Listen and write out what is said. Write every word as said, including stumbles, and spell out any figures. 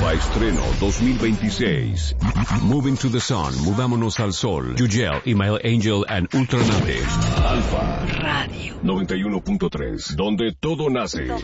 Alfa Estreno dos mil veintiséis. Moving to the Sun, Movámonos al Sol. Yugel, Email Angel and Ultranative. Alfa Radio noventa y uno punto tres, donde todo nace.